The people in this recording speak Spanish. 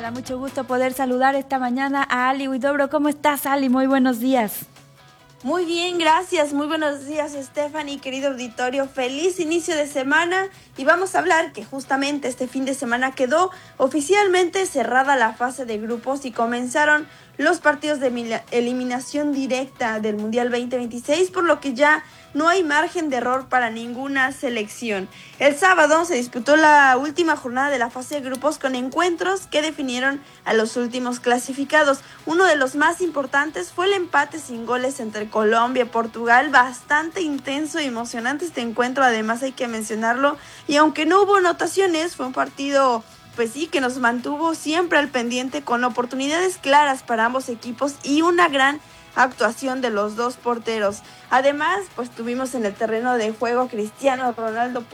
da mucho gusto poder saludar esta mañana a Ali Huidobro. ¿Cómo estás, Ali? Muy buenos días. Muy bien, gracias. Muy buenos días, Stephanie, querido auditorio. Feliz inicio de semana y vamos a hablar que justamente este fin de semana quedó oficialmente cerrada la fase de grupos y comenzaron los partidos de eliminación directa del Mundial 2026, por lo que ya no hay margen de error para ninguna selección. El sábado se disputó la última jornada de la fase de grupos con encuentros que definieron a los últimos clasificados. Uno de los más importantes fue el empate sin goles entre Colombia y Portugal. Bastante intenso y emocionante este encuentro, además hay que mencionarlo. Y aunque no hubo anotaciones, fue un partido pues sí, que nos mantuvo siempre al pendiente con oportunidades claras para ambos equipos y una gran actuación de los dos porteros. Además, pues tuvimos en el terreno de juego a Cristiano Ronaldo